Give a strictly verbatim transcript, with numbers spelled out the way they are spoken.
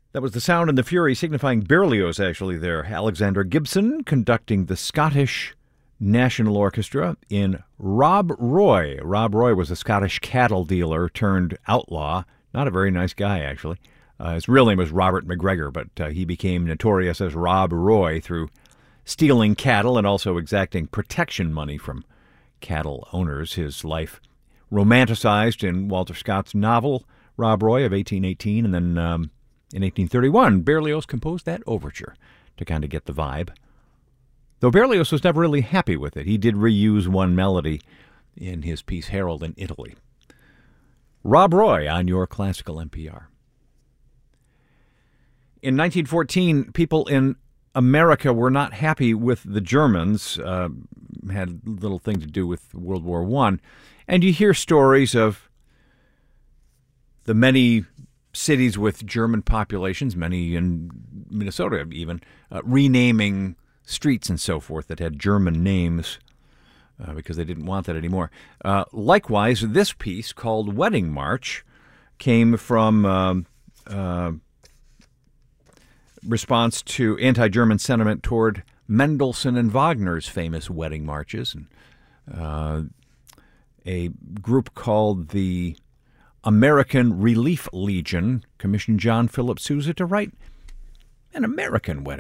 That was the sound and the fury signifying Berlioz, actually, there. Alexander Gibson conducting the Scottish National Orchestra in Rob Roy. Rob Roy was a Scottish cattle dealer turned outlaw. Not a very nice guy, actually. Uh, his real name was Robert McGregor, but uh, he became notorious as Rob Roy through stealing cattle and also exacting protection money from cattle owners. His life romanticized in Walter Scott's novel, Rob Roy, of eighteen eighteen, and then um, in eighteen thirty-one, Berlioz composed that overture to kind of get the vibe. Though Berlioz was never really happy with it. He did reuse one melody in his piece Harold in Italy. Rob Roy on your classical N P R. In nineteen fourteen, people in America were not happy with the Germans. Uh, had little thing to do with World War One. And you hear stories of the many cities with German populations, many in Minnesota even, uh, renaming streets and so forth that had German names uh, because they didn't want that anymore. Uh, likewise, this piece called Wedding March came from um, uh, response to anti-German sentiment toward Mendelssohn and Wagner's famous wedding marches. And, uh, a group called the American Relief Legion commissioned John Philip Sousa to write an American wedding